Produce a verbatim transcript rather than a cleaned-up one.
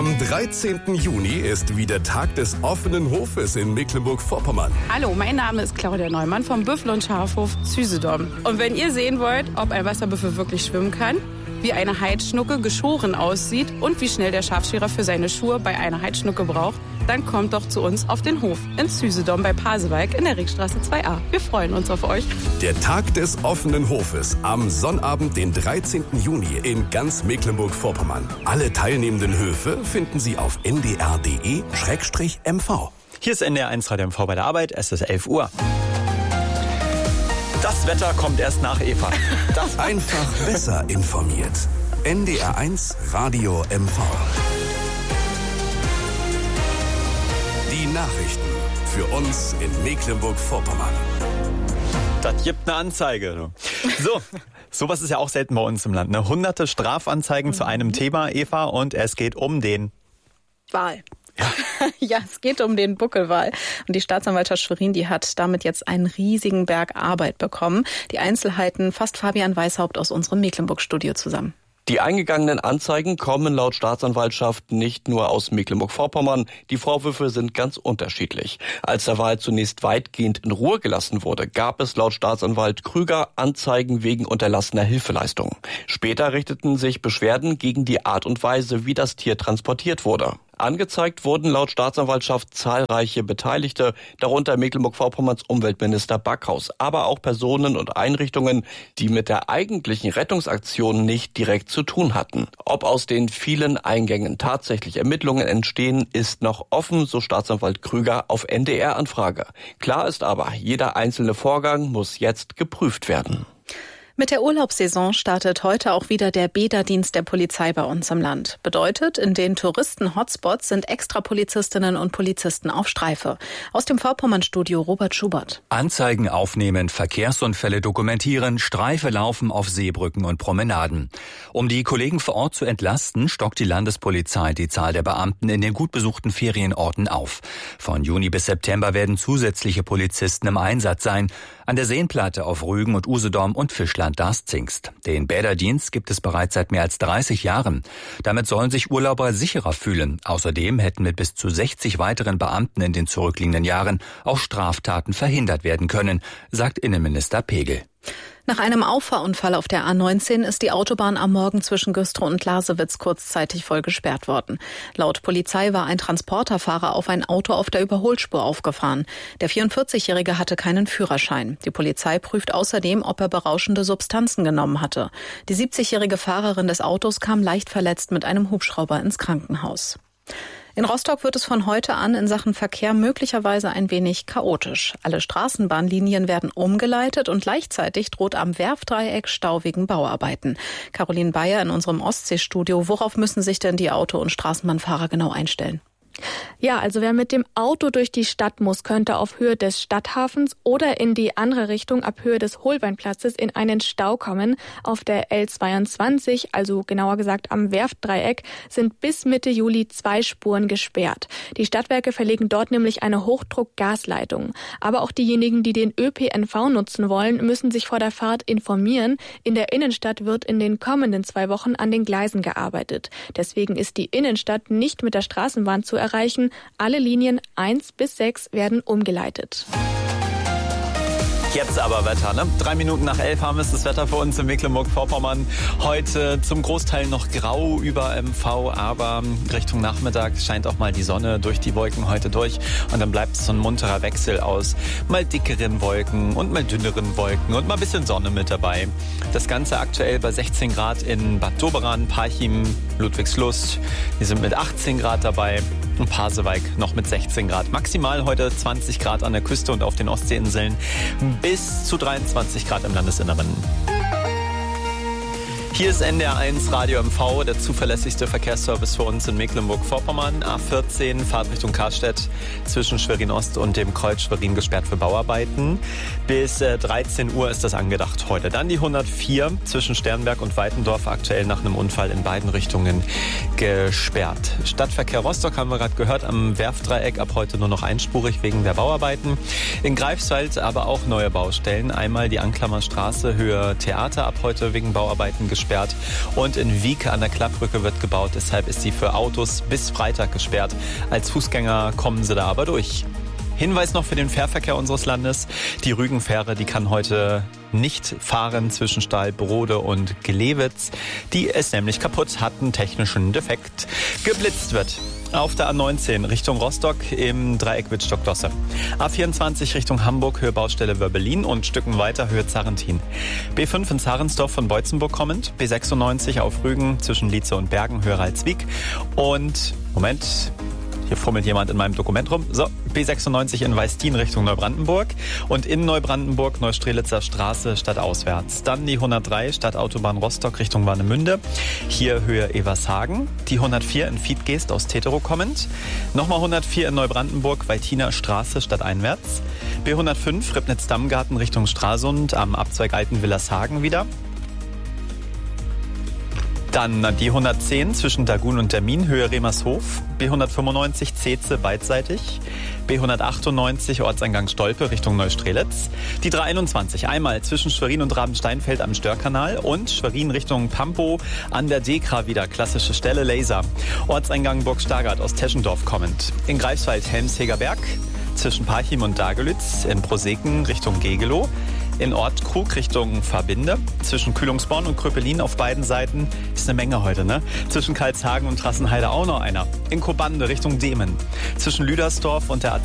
Am dreizehnten Juni ist wieder Tag des offenen Hofes in Mecklenburg-Vorpommern. Hallo, mein Name ist Claudia Neumann vom Büffel- und Schafhof Züsedom. Und wenn ihr sehen wollt, ob ein Wasserbüffel wirklich schwimmen kann, wie eine Heidschnucke geschoren aussieht und wie schnell der Schafscherer für seine Schuhe bei einer Heidschnucke braucht, dann kommt doch zu uns auf den Hof in Züsedom bei Pasewalk in der Ringstraße zwei a. Wir freuen uns auf euch. Der Tag des offenen Hofes am Sonnabend, den dreizehnten Juni in ganz Mecklenburg-Vorpommern. Alle teilnehmenden Höfe finden Sie auf n d r punkt d e slash m v. Hier ist N D R eins Radio M V bei der Arbeit. Es ist elf Uhr. Das Wetter kommt erst nach Eva. Das Einfach besser informiert. N D R eins Radio M V. Die Nachrichten für uns in Mecklenburg-Vorpommern. Das gibt eine Anzeige. So, sowas ist ja auch selten bei uns im Land. Ne? Hunderte Strafanzeigen mhm. zu einem Thema, Eva, und es geht um den Wal. Ja. Ja, es geht um den Buckelwal. Und die Staatsanwaltschaft Schwerin, die hat damit jetzt einen riesigen Berg Arbeit bekommen. Die Einzelheiten fasst Fabian Weishaupt aus unserem Mecklenburg-Studio zusammen. Die eingegangenen Anzeigen kommen laut Staatsanwaltschaft nicht nur aus Mecklenburg-Vorpommern. Die Vorwürfe sind ganz unterschiedlich. Als der Wal zunächst weitgehend in Ruhe gelassen wurde, gab es laut Staatsanwalt Krüger Anzeigen wegen unterlassener Hilfeleistung. Später richteten sich Beschwerden gegen die Art und Weise, wie das Tier transportiert wurde. Angezeigt wurden laut Staatsanwaltschaft zahlreiche Beteiligte, darunter Mecklenburg-Vorpommerns Umweltminister Backhaus, aber auch Personen und Einrichtungen, die mit der eigentlichen Rettungsaktion nicht direkt zu tun hatten. Ob aus den vielen Eingängen tatsächlich Ermittlungen entstehen, ist noch offen, so Staatsanwalt Krüger auf N D R-Anfrage. Klar ist aber, jeder einzelne Vorgang muss jetzt geprüft werden. Mit der Urlaubssaison startet heute auch wieder der Bäderdienst der Polizei bei uns im Land. Bedeutet, in den Touristen-Hotspots sind extra Polizistinnen und Polizisten auf Streife. Aus dem Vorpommern-Studio Robert Schubert. Anzeigen aufnehmen, Verkehrsunfälle dokumentieren, Streife laufen auf Seebrücken und Promenaden. Um die Kollegen vor Ort zu entlasten, stockt die Landespolizei die Zahl der Beamten in den gut besuchten Ferienorten auf. Von Juni bis September werden zusätzliche Polizisten im Einsatz sein. An der Seenplatte auf Rügen und Usedom und Fischland-Darß-Zingst. Den Bäderdienst gibt es bereits seit mehr als dreißig Jahren. Damit sollen sich Urlauber sicherer fühlen. Außerdem hätten mit bis zu sechzig weiteren Beamten in den zurückliegenden Jahren auch Straftaten verhindert werden können, sagt Innenminister Pegel. Nach einem Auffahrunfall auf der A neunzehn ist die Autobahn am Morgen zwischen Güstrow und Lasewitz kurzzeitig voll gesperrt worden. Laut Polizei war ein Transporterfahrer auf ein Auto auf der Überholspur aufgefahren. Der vierundvierzigjährige hatte keinen Führerschein. Die Polizei prüft außerdem, ob er berauschende Substanzen genommen hatte. Die siebzigjährige Fahrerin des Autos kam leicht verletzt mit einem Hubschrauber ins Krankenhaus. In Rostock wird es von heute an in Sachen Verkehr möglicherweise ein wenig chaotisch. Alle Straßenbahnlinien werden umgeleitet und gleichzeitig droht am Werftdreieck Stau wegen Bauarbeiten. Caroline Bayer in unserem Ostseestudio. Worauf müssen sich denn die Auto- und Straßenbahnfahrer genau einstellen? Ja, also wer mit dem Auto durch die Stadt muss, könnte auf Höhe des Stadthafens oder in die andere Richtung ab Höhe des Holbeinplatzes in einen Stau kommen. Auf der L zweiundzwanzig, also genauer gesagt am Werftdreieck, sind bis Mitte Juli zwei Spuren gesperrt. Die Stadtwerke verlegen dort nämlich eine Hochdruck-Gasleitung. Aber auch diejenigen, die den Ö P N V nutzen wollen, müssen sich vor der Fahrt informieren. In der Innenstadt wird in den kommenden zwei Wochen an den Gleisen gearbeitet. Deswegen ist die Innenstadt nicht mit der Straßenbahn zu erreichen. Alle Linien eins bis sechs werden umgeleitet. Jetzt aber Wetter, ne? Drei Minuten nach elf haben wir das Wetter für uns in Mecklenburg-Vorpommern. Heute zum Großteil noch grau über M V, aber Richtung Nachmittag scheint auch mal die Sonne durch die Wolken heute durch. Und dann bleibt es so ein munterer Wechsel aus mal dickeren Wolken und mal dünneren Wolken und mal ein bisschen Sonne mit dabei. Das Ganze aktuell bei sechzehn Grad in Bad Doberan, Parchim, Ludwigslust. Wir sind mit achtzehn Grad dabei und Pasewalk noch mit sechzehn Grad. Maximal heute zwanzig Grad an der Küste und auf den Ostseeinseln. Bis zu dreiundzwanzig Grad im Landesinneren. Hier ist N D R eins Radio M V, der zuverlässigste Verkehrsservice für uns in Mecklenburg-Vorpommern. A vierzehn, Fahrt Richtung Karstedt, zwischen Schwerin-Ost und dem Kreuz Schwerin gesperrt für Bauarbeiten. Bis äh, dreizehn Uhr ist das angedacht heute. Dann die hundertvier zwischen Sternberg und Weitendorf, aktuell nach einem Unfall in beiden Richtungen gesperrt. Stadtverkehr Rostock haben wir gerade gehört, am Werftdreieck ab heute nur noch einspurig wegen der Bauarbeiten. In Greifswald aber auch neue Baustellen. Einmal die Anklammerstraße, Höhe Theater, ab heute wegen Bauarbeiten gesperrt. gesperrt. Und in Wiek an der Klappbrücke wird gebaut, deshalb ist sie für Autos bis Freitag gesperrt. Als Fußgänger kommen sie da aber durch. Hinweis noch für den Fährverkehr unseres Landes. Die Rügenfähre, die kann heute nicht fahren zwischen Stahlbrode und Glewitz. Die ist nämlich kaputt, hat einen technischen Defekt. Geblitzt wird auf der A neunzehn Richtung Rostock im Dreieck Wittstock-Dosse. A vierundzwanzig Richtung Hamburg, Höhe Baustelle Wörbelin und Stücken weiter Höhe Zarrentin. B fünf in Zarensdorf von Beutzenburg kommend. B sechsundneunzig auf Rügen zwischen Lietze und Bergen, Höhe Ralswiek. Und, Moment... Hier fummelt jemand in meinem Dokument rum. So, B sechsundneunzig in Weistin Richtung Neubrandenburg und in Neubrandenburg Neustrelitzer Straße stadtauswärts. Dann die hundertdrei Stadtautobahn Rostock Richtung Warnemünde. Hier Höhe Evershagen. Die hundertvier in Fiedgeest aus Teterow kommend. Nochmal hundertvier in Neubrandenburg Weitiner Straße stadteinwärts. B hundertfünf Ribnitz-Dammgarten Richtung Stralsund am Abzweig Alten-Willershagen wieder. Dann die hundertzehn zwischen Dagun und Dermin, Höhe Remershof. B hundertfünfundneunzig Zeetze beidseitig. B hundertachtundneunzig Ortseingang Stolpe Richtung Neustrelitz. Die dreihunderteinundzwanzig einmal zwischen Schwerin und Rabensteinfeld am Störkanal und Schwerin Richtung Pampo an der Dekra wieder. Klassische Stelle Laser. Ortseingang Burg Stargard aus Teschendorf kommend. In Greifswald Helmsheger Berg zwischen Parchim und Dagelütz. In Proseken Richtung Gegelow. In Ortkrug Richtung Verbinde. Zwischen Kühlungsborn und Kröpelin auf beiden Seiten ist eine Menge heute, ne? Zwischen Karlshagen und Trassenheide auch noch einer. In Kobande Richtung Demen. Zwischen Lüdersdorf und der A